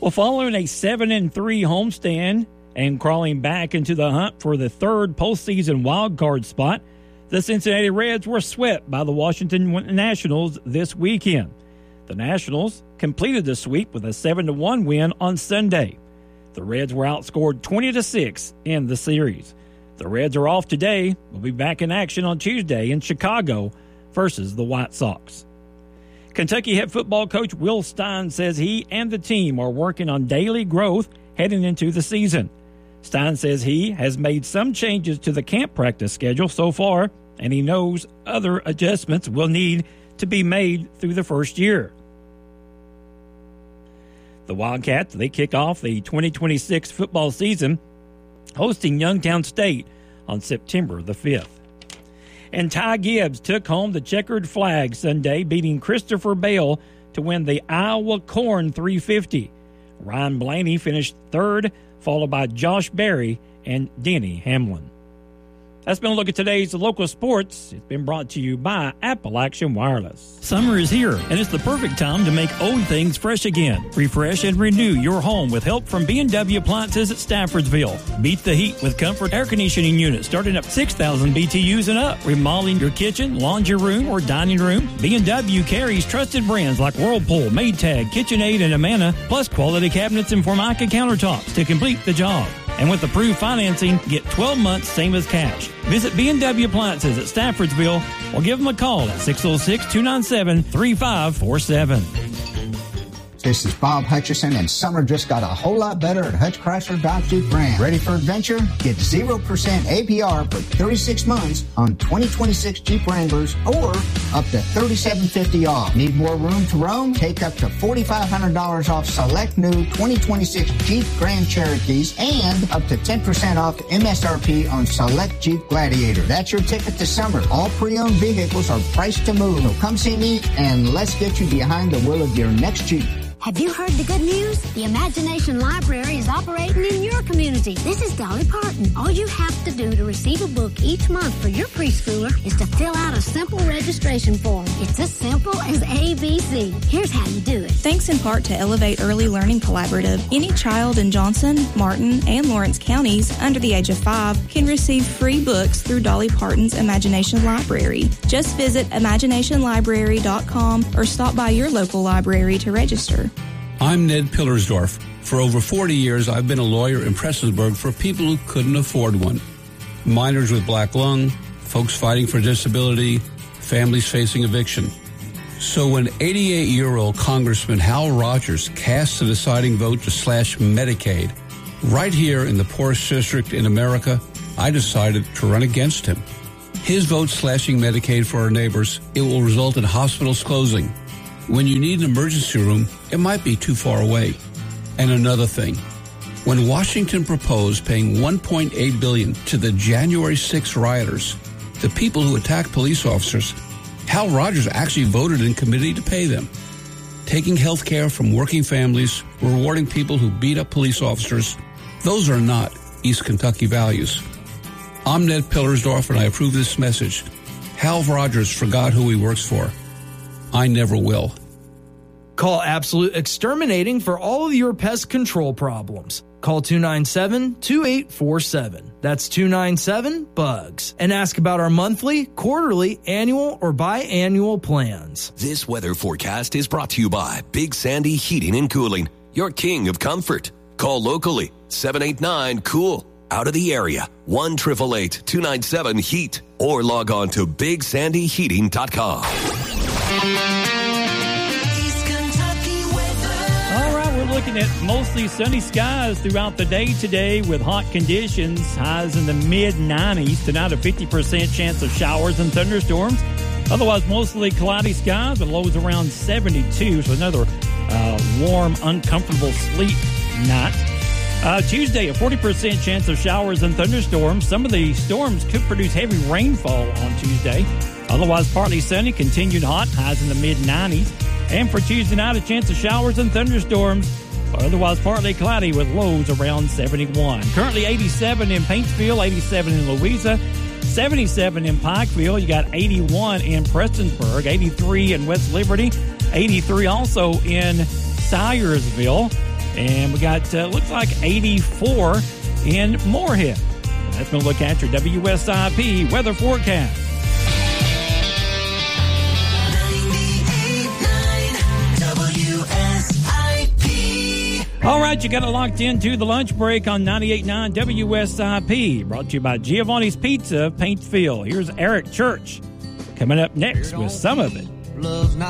Well, following a 7-3 homestand and crawling back into the hunt for the third postseason wildcard spot, the Cincinnati Reds were swept by the Washington Nationals this weekend. The Nationals completed the sweep with a 7-1 win on Sunday. The Reds were outscored 20-6 in the series. The Reds are off today. We'll be back in action on Tuesday in Chicago versus the White Sox. Kentucky head football coach Will Stein says he and the team are working on daily growth heading into the season. Stein says he has made some changes to the camp practice schedule so far, and he knows other adjustments will need to be made through the first year. The Wildcats, they kick off the 2026 football season hosting Youngstown State on September the 5th. And Ty Gibbs took home the checkered flag Sunday, beating Christopher Bale to win the Iowa Corn 350. Ryan Blaney finished third, followed by Josh Berry and Denny Hamlin. That's been a look at today's local sports. It's been brought to you by Appalachian Wireless. Summer is here, and it's the perfect time to make old things fresh again. Refresh and renew your home with help from B&W Appliances at Staffordsville. Beat the heat with comfort air conditioning units starting at 6,000 BTUs and up. Remodeling your kitchen, laundry room, or dining room, B&W carries trusted brands like Whirlpool, Maytag, KitchenAid, and Amana, plus quality cabinets and Formica countertops to complete the job. And with approved financing, get 12 months same as cash. Visit B&W Appliances at Staffordsville or give them a call at 606-297-3547. This is Bob Hutchison, and summer just got a whole lot better at Hutch Chrysler Dodge Jeep Ram. Ready for adventure? Get 0% APR for 36 months on 2026 Jeep Wranglers or up to $3,750 off. Need more room to roam? Take up to $4,500 off select new 2026 Jeep Grand Cherokees and up to 10% off MSRP on select Jeep Gladiator. That's your ticket to summer. All pre-owned vehicles are priced to move. So come see me and let's get you behind the wheel of your next Jeep. Have you heard the good news? The Imagination Library is operating in your community. This is Dolly Parton. All you have to do to receive a book each month for your preschooler is to fill out a simple registration form. It's as simple as ABC. Here's how you do it. Thanks in part to Elevate Early Learning Collaborative, any child in Johnson, Martin, and Lawrence counties under the age of 5 can receive free books through Dolly Parton's Imagination Library. Just visit imaginationlibrary.com or stop by your local library to register. I'm Ned Pillersdorf. For over 40 years, I've been a lawyer in Prestonsburg for people who couldn't afford one. Minors with black lung, folks fighting for disability, families facing eviction. So when 88-year-old Congressman Hal Rogers cast the deciding vote to slash Medicaid, right here in the poorest district in America, I decided to run against him. His vote slashing Medicaid for our neighbors, it will result in hospitals closing. When you need an emergency room, it might be too far away. And another thing, when Washington proposed paying $1.8 billion to the January 6 rioters, the people who attacked police officers, Hal Rogers actually voted in committee to pay them. Taking health care from working families, rewarding people who beat up police officers, those are not East Kentucky values. I'm Ned Pillersdorf, and I approve this message. Hal Rogers forgot who he works for. I never will. Call Absolute Exterminating for all of your pest control problems. Call 297-2847. That's 297-BUGS. And ask about our monthly, quarterly, annual, or biannual plans. This weather forecast is brought to you by Big Sandy Heating and Cooling, your king of comfort. Call locally, 789-COOL. Out of the area, 1-888-297-HEAT. Or log on to BigSandyHeating.com. All right, we're looking at mostly sunny skies throughout the day today with hot conditions, highs in the mid-90s. Tonight, a 50% chance of showers and thunderstorms. Otherwise, mostly cloudy skies, the lows around 72. So another warm, uncomfortable sleep night. Tuesday, a 40% chance of showers and thunderstorms. Some of the storms could produce heavy rainfall on Tuesday. Otherwise, partly sunny, continued hot, highs in the mid-90s. And for Tuesday night, a chance of showers and thunderstorms. Otherwise, partly cloudy with lows around 71. Currently 87 in Paintsville, 87 in Louisa, 77 in Pikeville. You got 81 in Prestonsburg, 83 in West Liberty, 83 also in Syersville. And we got, looks like 84 in Moorhead. That's going to look at your WSIP weather forecast. 98.9 WSIP. All right, you got it locked into the lunch break on 98.9 WSIP. Brought to you by Giovanni's Pizza of Paintsville. Here's Eric Church coming up next with some of it. Love's not